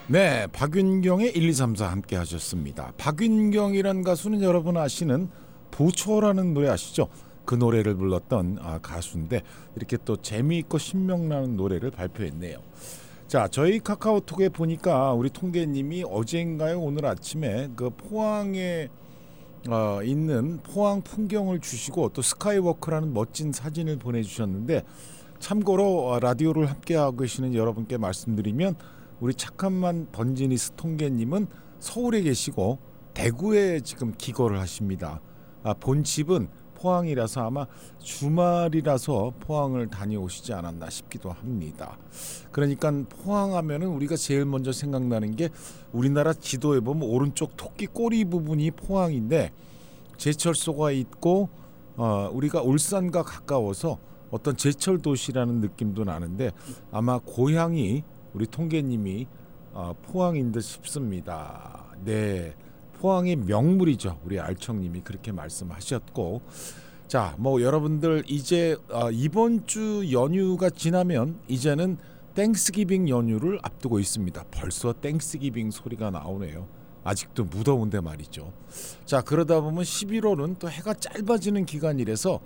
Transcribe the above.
네, 박윤경의 1, 2, 3, 4 함께 하셨습니다. 박윤경이란 가수는 여러분 아시는 부초라는 노래 아시죠? 그 노래를 불렀던 가수인데 이렇게 또 재미있고 신명나는 노래를 발표했네요. 자, 저희 카카오톡에 보니까 우리 통계님이 어제인가요? 오늘 아침에 그 포항에 있는 포항 풍경을 주시고 또 스카이워크라는 멋진 사진을 보내주셨는데 참고로 라디오를 함께하고 계시는 여러분께 말씀드리면 우리 착한만 번지니스 통계님은 서울에 계시고 대구에 지금 기거를 하십니다. 본집은 포항이라서 아마 주말이라서 포항을 다녀오시지 않았나 싶기도 합니다. 그러니까 포항하면은 우리가 제일 먼저 생각나는 게 우리나라 지도에 보면 오른쪽 토끼 꼬리 부분이 포항인데 제철소가 있고 우리가 울산과 가까워서 어떤 제철 도시라는 느낌도 나는데 아마 고향이 우리 통계님이 포항인 듯 싶습니다. 네, 포항의 명물이죠. 우리 알청님이 그렇게 말씀하셨고, 자, 뭐 여러분들 이제 이번 주 연휴가 지나면 이제는 땡스기빙 연휴를 앞두고 있습니다. 벌써 땡스기빙 소리가 나오네요. 아직도 무더운데 말이죠. 자, 그러다 보면 11월은 또 해가 짧아지는 기간이라서